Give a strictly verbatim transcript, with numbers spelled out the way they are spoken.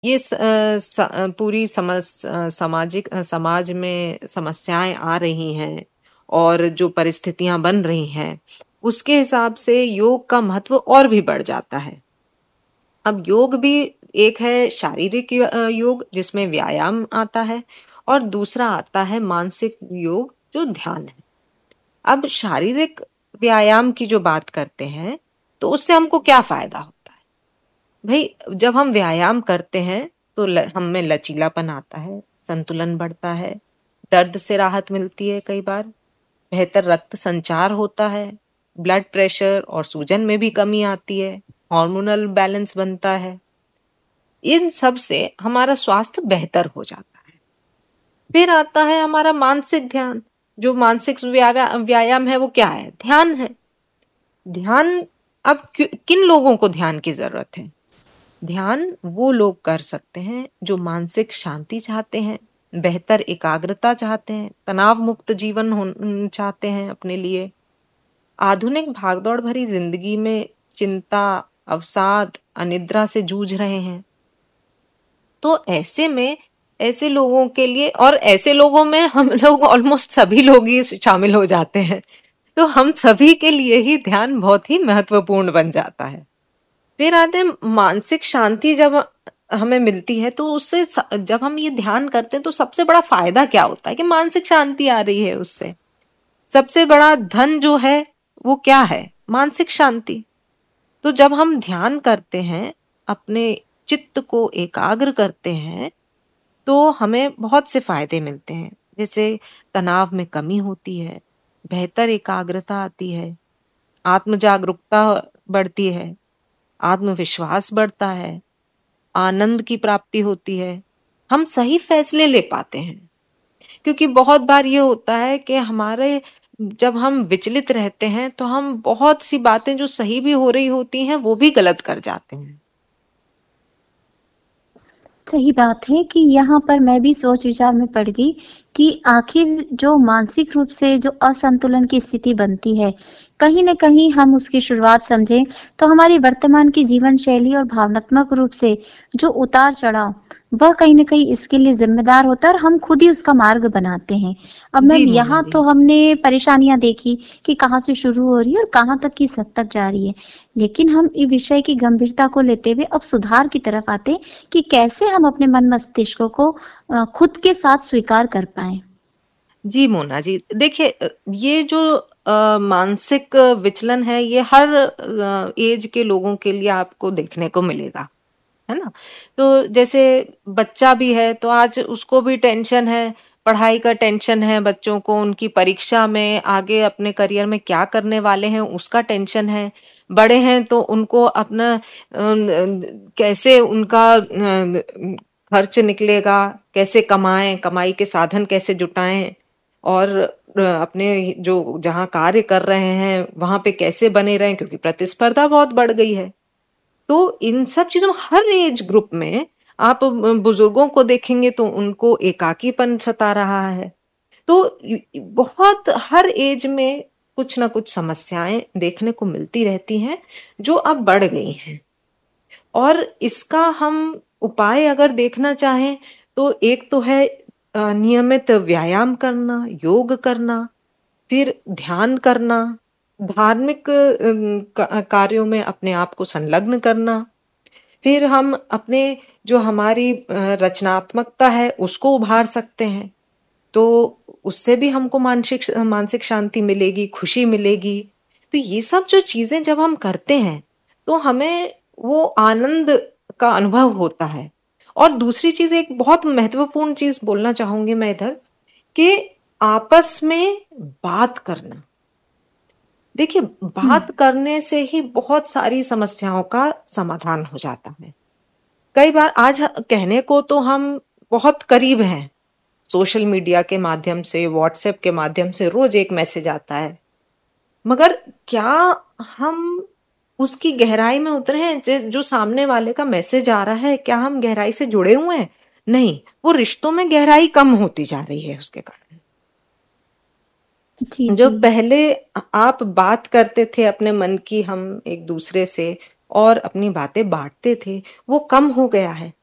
ये स, अ, स, अ, पूरी समझ अ, सामाजिक अ, समाज में समस्याएं आ रही हैं और जो परिस्थितियां बन रही हैं, उसके हिसाब से योग का महत्व और भी बढ़ जाता है। अब योग भी एक है शारीरिक य- अ, योग जिसमें व्यायाम आता है, और दूसरा आता है मानसिक योग जो ध्यान है। अब शारीरिक व्यायाम की जो बात करते हैं, तो उससे हमको क्या फायदा होता है? भाई, जब हम व्यायाम करते हैं तो ल, हम में लचीलापन आता है, संतुलन बढ़ता है, दर्द से राहत मिलती है, कई बार बेहतर रक्त संचार होता है, ब्लड प्रेशर और सूजन में भी कमी आती है, हार्मोनल बैलेंस बनता है। इन सब से हमारा स्वास्थ्य बेहतर हो जाता है। फिर आता है हमारा मानसिक ध्यान। जो मानसिक व्याया- व्यायाम है वो क्या है? ध्यान है। ध्यान, अब कि- किन लोगों को ध्यान की जरूरत है? ध्यान वो लोग कर सकते हैं जो मानसिक शांति चाहते हैं, बेहतर एकाग्रता चाहते हैं, तनाव मुक्त जीवन हो चाहते हैं अपने लिए। आधुनिक भागदौड़ भरी जिंदगी में चिंता, अवसाद, अनिद्रा से जूझ रहे हैं। तो ऐसे में ऐसे लोगों के लिए, और ऐसे लोगों में हम लोग ऑलमोस्ट सभी लोग ही शामिल हो जाते हैं, तो हम सभी के लिए ही ध्यान बहुत ही महत्वपूर्ण बन जाता है। फिर आते हैं मानसिक शांति। जब हमें मिलती है तो उससे स- जब हम ये ध्यान करते हैं तो सबसे बड़ा फायदा क्या होता है? कि मानसिक शांति आ रही है उससे। सबसे बड़ा धन जो है वो क्या है? मानसिक शांति। तो जब हम ध्यान करते हैं, अपने चित्त को एकाग्र करते हैं, तो हमें बहुत से फायदे मिलते हैं। जैसे तनाव में कमी होती है, बेहतर एकाग्रता आती है, आत्म जागरूकता बढ़ती है, आत्मविश्वास बढ़ता है, आनंद की प्राप्ति होती है, हम सही फैसले ले पाते हैं। क्योंकि बहुत बार ये होता है कि हमारे जब हम विचलित रहते हैं तो हम बहुत सी बातें जो सही भी हो रही होती हैं वो भी गलत कर जाते हैं। सही बात है कि यहाँ पर मैं भी सोच विचार में पड़ गई कि आखिर जो मानसिक रूप से जो असंतुलन की स्थिति बनती है, कहीं न कहीं हम उसकी शुरुआत समझें तो हमारी वर्तमान की जीवन शैली और भावनात्मक रूप से जो उतार-चढ़ाव, वह कहीं न कहीं इसके लिए ज़िम्मेदार होता है और हम खुद ही उसका मार्ग बनाते हैं। अब जी मैम मोना यहाँ जी। तो हमने परेशानियाँ देखी कि कहाँ से शुरू हो रही है और कहाँ तक किस हद तक जा रही है। लेकिन हम इस विषय की गंभीरता को लेते हुए अब सुधार की तरफ आते हैं कि कैसे हम अपने मन मस्तिष्क को अ, खुद के साथ स्वीकार कर पाएँ। जी मोना जी, देखिए, अ, ये जो अ, मानसिक विचलन है ये हर अ, एज के लोगों के लिए आपको देखने को मिलेगा, है ना? तो जैसे बच्चा भी है तो आज उसको भी टेंशन है, पढ़ाई का टेंशन है, बच्चों को उनकी परीक्षा में आगे अपने करियर में क्या करने वाले हैं उसका टेंशन है। बड़े हैं तो उनको अपना अ, कैसे उनका अ, खर्च निकलेगा, कैसे कमाएं, कमाई के साधन कैसे जुटाएं, और अ, अपने जो जहाँ कार्य कर रहे हैं वहां पे कैसे बने रहें, क्योंकि प्रतिस्पर्धा बहुत बढ़ गई है। तो इन सब चीजों में हर एज ग्रुप में आप बुजुर्गों को देखेंगे तो उनको एकाकीपन सता रहा है। तो बहुत हर एज में कुछ ना कुछ समस्याएं देखने को मिलती रहती हैं जो अब बढ़ गई हैं। और इसका हम उपाय अगर देखना चाहें तो एक तो है अ, नियमित व्यायाम करना, योग करना, फिर ध्यान करना, धार्मिक अम, का- कार्यों में अपने आप को संलग्न करना। फिर हम अपने जो हमारी अ, रचनात्मकता है उसको उभार सकते हैं। तो उससे भी हमको मानसिक मानसिक शांति मिलेगी, खुशी मिलेगी। तो ये सब जो चीजें जब हम करते हैं तो हमें वो आनंद का अनुभव होता है। और दूसरी चीज, एक बहुत महत्वपूर्ण चीज बोलना चाहूंगी मैं इधर, कि आपस में बात करना। देखिए, हुँ। बात करने से ही बहुत सारी समस्याओं का समाधान हो जाता है। कई बार आज ह- कहने को तो हम बहुत करीब हैं, सोशल मीडिया के माध्यम से, व्हाट्सएप के माध्यम से रोज एक मैसेज आता है, मगर क्या हम उसकी गहराई में उतरे हैं? जो जो सामने वाले का मैसेज आ रहा है, क्या हम गहराई से जुड़े हुए हैं? नहीं, वो रिश्तों में गहराई कम होती जा रही है उसके कारण। जी, जो जी। पहले आप बात करते थे अपने मन की, हम एक दूसरे से, और अपनी बातें बांटते थे, वो कम हो गया है।